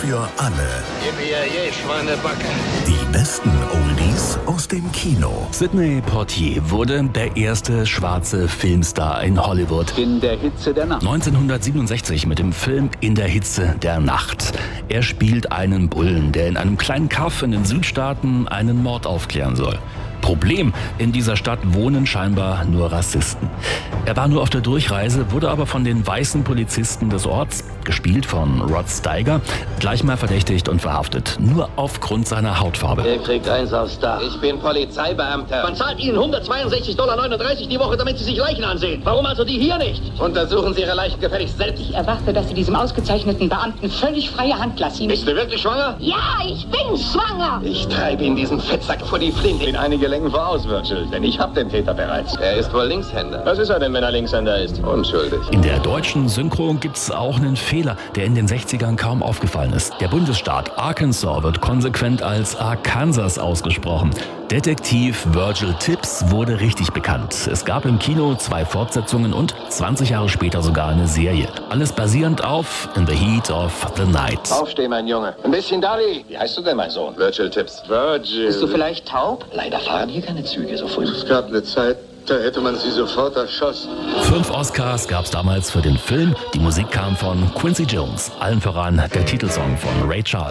für alle. Yippie, Schweinebacke. Die besten Oldies aus dem Kino. Sidney Poitier wurde der erste schwarze Filmstar in Hollywood. In der Hitze der Nacht. 1967 mit dem Film In der Hitze der Nacht. Er spielt einen Bullen, der in einem kleinen Kaff in den Südstaaten einen Mord aufklären soll. Problem, in dieser Stadt wohnen scheinbar nur Rassisten. Er war nur auf der Durchreise, wurde aber von den weißen Polizisten des Orts, gespielt von Rod Steiger, gleich mal verdächtigt und verhaftet. Nur aufgrund seiner Hautfarbe. Er kriegt eins aufs Dach. Ich bin Polizeibeamter. Man zahlt Ihnen $162,39 die Woche, damit Sie sich Leichen ansehen. Warum also die hier nicht? Untersuchen Sie Ihre Leichen gefälligst selbst. Ich erwarte, dass Sie diesem ausgezeichneten Beamten völlig freie Hand lassen. Bist du wirklich schwanger? Ja, ich bin schwanger! Ich treibe Ihnen diesen Fettsack vor die Flinte. In einige Längen voraus, Virgil, denn ich hab den Täter bereits. Er ist wohl Linkshänder. Was ist er denn, wenn er Linkshänder ist? Unschuldig. In der deutschen Synchro gibt's auch einen Fehler, der in den 60ern kaum aufgefallen ist. Der Bundesstaat Arkansas wird konsequent als Arkansas ausgesprochen. Detektiv Virgil Tibbs wurde richtig bekannt. Es gab im Kino 2 Fortsetzungen und 20 Jahre später sogar eine Serie. Alles basierend auf In the Heat of the Night. Aufstehen, mein Junge. Ein bisschen Dolly. Wie heißt du denn, mein Sohn? Virgil Tibbs. Virgil. Bist du vielleicht taub? Leider fahren hier keine Züge so früh. Es gab eine Zeit, da hätte man sie sofort erschossen. 5 Oscars gab's damals für den Film. Die Musik kam von Quincy Jones. Allen voran der Titelsong von Ray Charles.